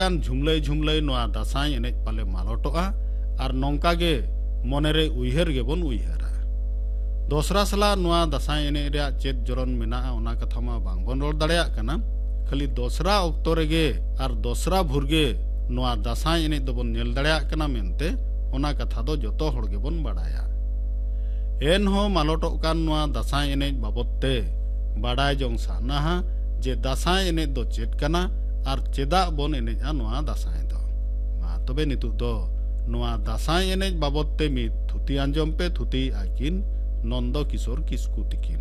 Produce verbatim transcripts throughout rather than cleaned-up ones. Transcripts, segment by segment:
झुमलई झुमलई नोआ दासाई एनेज पाले मालोटोआ और नौका गे मनेरे उइहर गेबन उइहरा दोसरा सला नोआ दासाई एनेज रे चेत जरन मेना ओना कथा मा बांगबन रोड दाड़ेया कना खाली दोसरा ऑक्टो रेगे और दोसरा भुरगे नोआ दासाई एनेज दोबन नेल दाड़ेया कना मेनते ओना कथा दो जतो हर गेबन बाड़ाया एन हो मालोटोक कान नोआ दासाई एनेज बाबतते बाड़ाय जों सानाहा जे दासाई एनेज दो चेत कना और चेदा बन एनेजा नोआ दासाई दो मा तबे नितु दो नोआ दासाई एनेज बाबतते मी थुती आंजम पे थुती आकिन नंद किशोर किस्कु तिकिन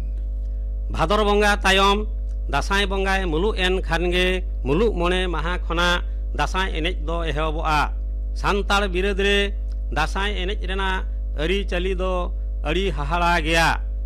भादर बंगा तायम दासाई बंगाय मुलुक एन खानगे मुलुक मने माहा खना दासाई एनेज दो एहबोआ सान्ताल बिरोध रे दासाई एनेज रेना अरी चली दो अड़ी हाहाड़ा गया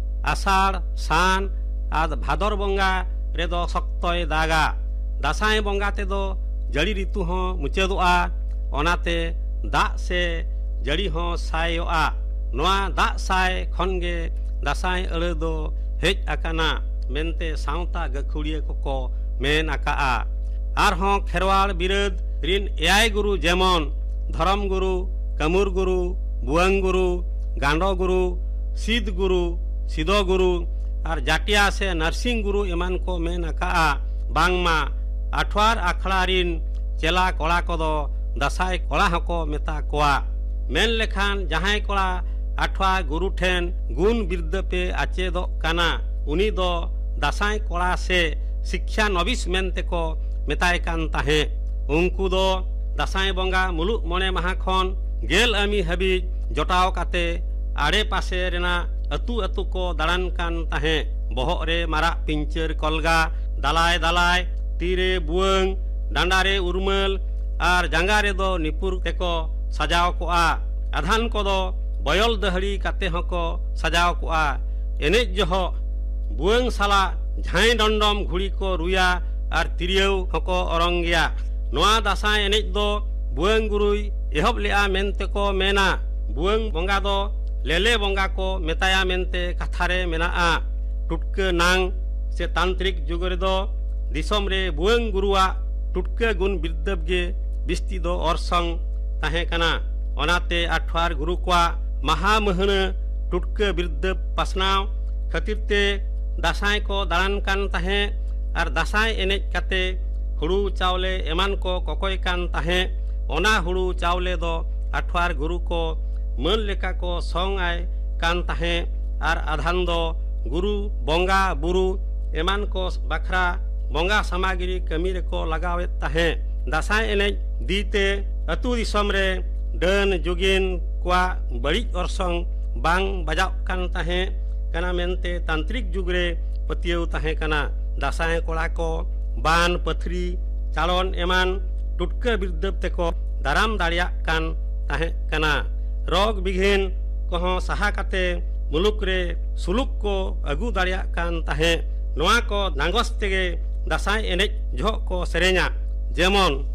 आषाढ़ सान आद भादर बंगा रे दो शक्तय दागा दासाई बंगा ते दो जड़ी ऋतु हो मुचादोआ ओनाते दा से जड़ी हो सायोआ नोआ दा साय खनगे दासाई अड़े दो हेज आकाना मेनते सावता गखुड़िया कोको मेन आकाआ आरहों खेरवाल बिरोध रिन एआई गुरु जेमन धर्म गुरु कामुर गुरु बुआंग गुरु गांडो गुरु सिद्ध गुरु सिदो गुरु और जाटिया से नरसिंह गुरु एमान को मेन आकाआ बांगमा आठवार आखड़ा रिन चेला कोड़ा कोदो दासाई कोड़ा हको मेता कोआ मेन लेखान जहां कोड़ा आठवा गुरु ठेन गुण बिरद पे आचे दो काना उनी दो दासाई कोड़ा से शिक्षा नबिस मेनते को मेताय कान ताहे उनको दो दासाई बंगा मुलुक मने महाखन गेल अमी हबी जोटाव काते आड़े पासे रेना अतु अतु को दाड़ान कान ताहे बहक रे मारा पिंचर कलगा दालाय दालाय तीरे बुआंग डांडारे उर्मल और जांगारे दो निपुर तेको सजाव कोआ आधान को दो बयल दहड़ी काते हको सजाव कोआ एनेज जहो बुआंग साला झाई डंडम घुड़ी को रुया और तिरियव हको औरंगिया नोआ दासाई एनेज दो बुआंग गुरुई एहब लेआ मेनते को मेना बुआंग बंगा दो लेले बंगा को मेताया मेनते कथारे मेनाआ टुटके नांग से तांत्रिक जुग रे दो दिसम रे बुआंग गुरुआ टुटके गुण बिरदब गे बिस्ती दो औरसंग ताहे कना ओनाते आठवार गुरु को महामहन टुटके बिरदब पासनाव खतिरते दासाई को दाड़ान कान ताहे और दासाई एनेज काते हुड़ू चावले एमान को कोकोय कान ताहे ओना हुड़ू चावले दो आठवार गुरु को मन लेका को संग आय कान ताहे और आधान दो गुरु बंगा बुरु एमान को बखरा बंगा सामग्री कमी रेको लगावे ताहे दासाई एनेज दीते अतु दिसम रे डन जुगिन क्वा बड़ी औरसंग बांग बजाव कान ताहे कना मेनते तांत्रिक जुग रे पतियव ताहे कना दासाई कोड़ा को बान पथरी चालन एमान टुटके बिरदब तेको दाराम दाड़िया कान ताहे कना रोग बिघिन कोहो सहा काते मुलुक रे सुलुक को अगु दाड़िया कान ताहे नोआ को नांगस तेगे दासाई एनेज झो को सेरेኛ जेमन